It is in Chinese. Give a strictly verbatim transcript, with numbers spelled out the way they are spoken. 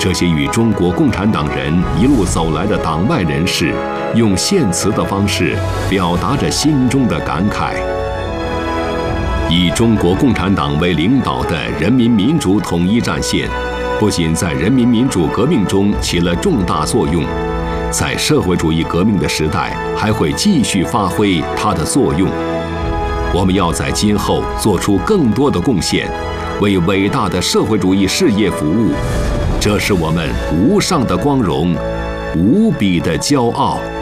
这些与中国共产党人一路走来的党外人士，用献词的方式表达着心中的感慨。以中国共产党为领导的人民民主统一战线，不仅在人民民主革命中起了重大作用，在社会主义革命的时代还会继续发挥它的作用。我们要在今后做出更多的贡献，为伟大的社会主义事业服务，这是我们无上的光荣，无比的骄傲。